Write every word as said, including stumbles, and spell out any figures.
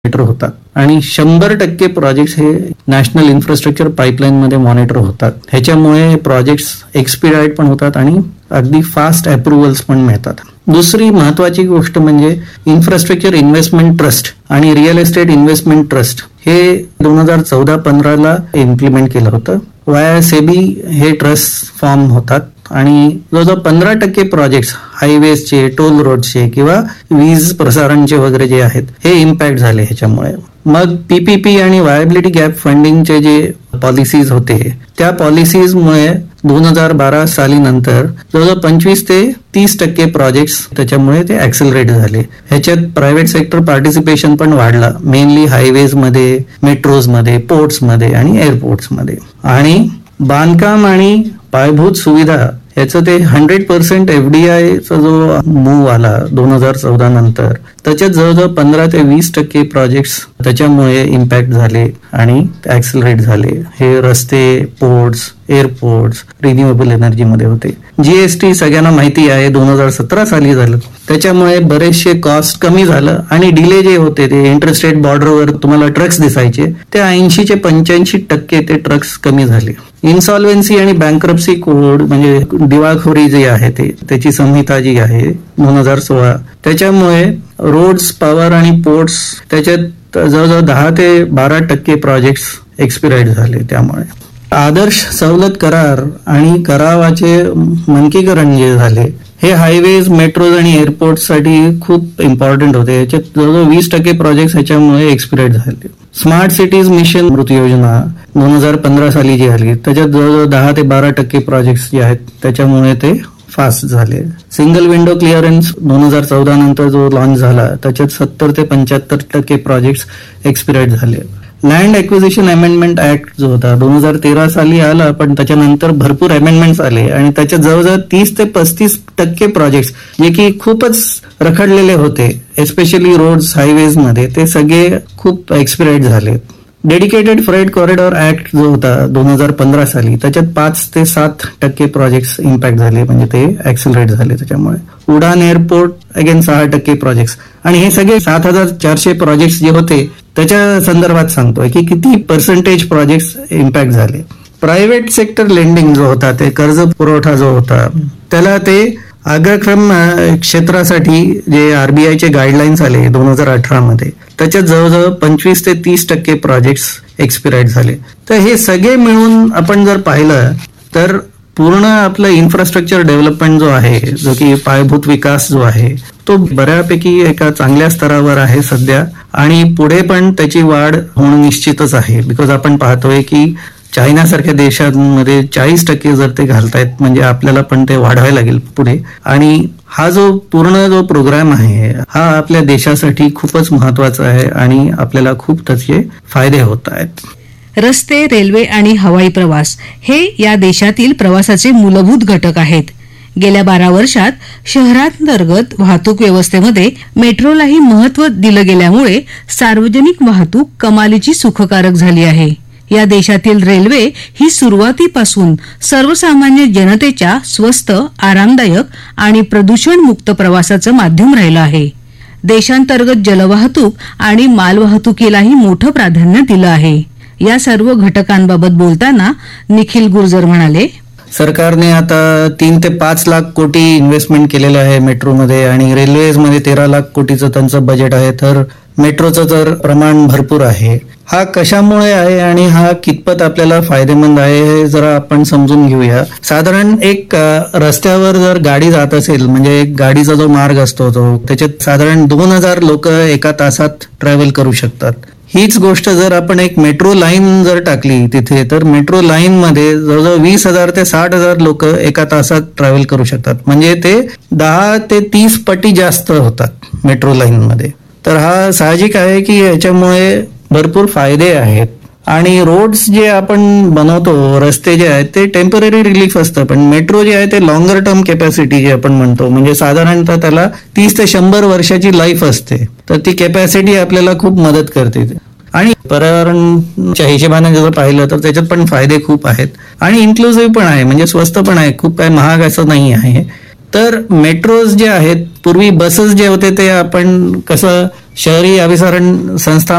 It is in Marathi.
मॉनिटर होतात आणि शंभर टक्के प्रोजेक्ट्स हे नॅशनल इन्फ्रास्ट्रक्चर पाईपलाईन मध्ये मॉनिटर होतात. ह्याच्यामुळे प्रोजेक्ट्स एक्सपिडाईट पण होतात आणि अगदी फास्ट अप्रुव्हल्स पण मिळतात. दुसरी महत्वाची गोष्ट म्हणजे इन्फ्रास्ट्रक्चर इन्व्हेस्टमेंट ट्रस्ट आणि रिअल एस्टेट इन्व्हेस्टमेंट ट्रस्ट हे दोन हजार चौदा पंधराला इम्प्लिमेंट केलं होतं. वाया सेबी हे ट्रस्ट फॉर्म होतात आणि जवळजवळ पंधरा टक्के प्रोजेक्ट्स हायवेजचे, टोल रोडचे किंवा वीज प्रसारणचे वगैरे जे आहेत हे इम्पॅक्ट झाले ह्याच्यामुळे. मग पीपीपी आणि वायबिलिटी गॅप फंडिंगचे जे पॉलिसीज होते त्या पॉलिसीजमुळे दोन हजार बारा साली नंतर जवळजवळ पंचवीस ते तीस टक्के प्रोजेक्ट्स त्याच्यामुळे ते ऍक्सेलरेट झाले. ह्याच्यात प्रायव्हेट सेक्टर पार्टिसिपेशन पण वाढला, मेनली हायवेज मध्ये, मेट्रोज मध्ये, पोर्ट्स मध्ये आणि एअरपोर्ट्स मध्ये. आणि बांधकाम आणि पायाभूत सुविधा याचं ते हंड्रेड पर्सेंट एफडीआयचा जो मूव आला दोन हजार चौदा नंतर त्याच्यात जवळजवळ पंधरा ते वीस टक्के प्रोजेक्ट्स त्याच्यामुळे इम्पॅक्ट झाले आणि ऍक्सेलरेट झाले. हे रस्ते, पोर्ट्स, एअरपोर्ट्स, रिन्युएबल एनर्जीमध्ये होते. जीएसटी सगळ्यांना माहिती आहे दोन हजार सतरा साली झालं, त्याच्यामुळे बरेचसे कॉस्ट कमी झालं आणि डिले जे होते ते इंटरस्टेट बॉर्डरवर तुम्हाला ट्रक्स दिसायचे ते ऐंशी ते पंच्याऐंशी टक्के ते ट्रक्स कमी झाले. इन्सॉल्वेन्सी आणि बँक्रप्सी कोड म्हणजे दिवाळखोरी जी आहे ते त्याची संहिता जी आहे दोन हजार सोळा त्याच्यामुळे रोड्स, पॉवर आणि पोर्ट्स त्याच्यात जवळजवळ दहा ते बारा टक्के प्रोजेक्ट्स एक्सपिराईड झाले. त्यामुळे आदर्श सवलत करार आणि करावाचे मानकीकरण जे झाले हे हायवेज, मेट्रोज आणि एअरपोर्ट साठी खूप इम्पॉर्टंट होते. याच्यात जवळजवळ वीस टक्के प्रोजेक्ट ह्याच्यामुळे एक्सपिराईड झाले. स्मार्ट सिटीज मिशन मृत योजना दोन हजार पंधरा साली जी आली त्याच्यात जवळजवळ दहा ते बारा टक्के प्रोजेक्ट्स जे आहेत त्याच्यामुळे ते फास्ट झाले. सिंगल विंडो क्लिअरन्स दोन हजार चौदा नंतर जो लॉन्च झाला त्याच्यात सत्तर ते पंच्याहत्तर टक्के प्रोजेक्ट्स एक्सपिराईड झाले. लँड ॲक्विजिशन अमेंडमेंट ऍक्ट जो होता दोन हजार तेरा साली आला पण त्याच्यानंतर भरपूर अमेंडमेंट्स आले आणि त्याच्यात जवळजवळ तीस ते पस्तीस टक्के प्रोजेक्ट्स जे की खूपच रखडलेले होते एस्पेशली रोड्स, हायवेज मध्ये ते सगळे खूप एक्सपिराईड झाले. डेडिकेटेड फ्रेट कॉरिडॉर ऍक्ट जो होता दोन हजार पंधरा साली त्याच्यात पाच ते सात टक्के प्रोजेक्ट्स इम्पॅक्ट झाले म्हणजे ते ऍक्सेलरेट झाले. त्याच्यामुळे उडान एअरपोर्ट अगेन सहा टक्के प्रोजेक्ट्स आणि हे सगळे सात हजार चारशे प्रोजेक्ट्स जे होते त्याच्या संदर्भात सांगतोय की किती पर्सेंटेज प्रोजेक्ट्स इम्पॅक्ट झाले. प्रायव्हेट सेक्टर लेंडिंग जो होता ते कर्ज पुरवठा जो होता त्याला ते अग्रक्रम क्षेत्रासाठी जे आरबीआयचे गाईडलाईन्स आले दोन हजार अठरा मध्ये त्याच्यात जवळजवळ पंचवीस ते तीस टक्के प्रोजेक्ट्स एक्सपिराईड झाले. तर हे सगळे मिळून आपण जर पाहिलं तर पूर्ण आपलं इन्फ्रास्ट्रक्चर डेव्हलपमेंट जो आहे, जो की पायाभूत विकास जो आहे तो बऱ्यापैकी एका चांगल्या स्तरावर आहे सध्या आणि पुढे पण त्याची वाढ होणं निश्चितच आहे. बिकॉज आपण पाहतोय की चायनासारख्या देशांमध्ये चाळीस टक्के जर ते घालतायत म्हणजे आपल्याला पण ते वाढवायला लागेल पुढे. आणि हा जो पूर्ण जो प्रोग्राम आहे हा आपल्या देशासाठी खूपच महत्वाचा आहे आणि आपल्याला खूप त्याचे फायदे होत आहेत. रस्ते, रेल्वे आणि हवाई प्रवास हे या देशातील प्रवासाचे मूलभूत घटक आहेत. गेल्या बारा वर्षात शहरांतर्गत वाहतूक व्यवस्थेमध्ये मेट्रोलाही महत्त्व दिलं गेल्यामुळे सार्वजनिक वाहतूक कमालीची सुखकारक झाली आहे. या देशातील रेल्वे ही सुरुवातीपासून सर्वसामान्य जनतेच्या स्वस्त, आरामदायक आणि प्रदूषणमुक्त प्रवासाचं माध्यम राहिलं आहे. देशांतर्गत जलवाहतूक आणि मालवाहतुकीलाही मोठं प्राधान्य दिलं आहे. या सर्व घटकांबाबत बोलताना निखिल गुर्जर म्हणाले, सरकारने आता तीन ते पाच लाख कोटी इन्व्हेस्टमेंट केलेलं आहे मेट्रोमध्ये आणि रेल्वेजमध्ये तेरा लाख कोटीचं त्यांचं बजेट आहे. तर मेट्रोचं तर प्रमाण भरपूर आहे. हा कशामुळे आहे आणि हा कितपत आपल्याला फायदेमंद आहे हे जरा आपण समजून घेऊया. साधारण एक रस्त्यावर जर गाडी जात असेल म्हणजे एक गाडीचा जो मार्ग असतो तो त्याच्यात साधारण दोन हजार लोक एका तासात ट्रॅव्हल करू शकतात. हीच गोष्ट जर आपण एक मेट्रो लाईन जर टाकली तिथे तर मेट्रो लाईन मध्ये जवळजवळ वीस हजार ते साठ हजार लोक एका तासात ट्रॅव्हल करू शकतात. म्हणजे ते दहा ते तीस पटी जास्त होतात मेट्रो लाईन मध्ये. तर हा साहजिक आहे की याच्यामुळे भरपूर फायदे आहेत. आणि रोड्स जे आपण बनवतो, रस्ते जे आहेत ते टेम्पररी रिलीफ असतं, पण मेट्रो जे आहे ते लॉंगर टर्म कॅपॅसिटी जे आपण म्हणतो म्हणजे साधारणतः त्याला तीस ते शंभर वर्षाची लाईफ असते. तर ती कॅपॅसिटी आपल्याला खूप मदत करते आणि पर्यावरणच्या हिशेबाने जर पाहिलं तर त्याच्यात पण फायदे खूप आहेत आणि इन्क्लुझिव्ह पण आहे म्हणजे स्वस्त पण आहे, खूप काय महाग असं नाही आहे. तर मेट्रोज जे आहेत, पूर्वी बसेस जे होते ते आपण कसं शहरी अभिसारण संस्था